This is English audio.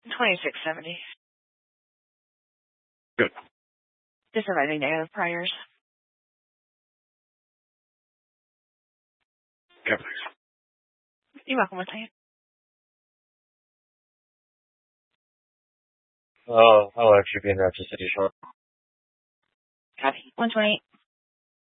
2670. Good. Just surviving negative priors. Yeah, please. You're welcome. What's that? I'll actually be in Rochester City short. Copy. 128.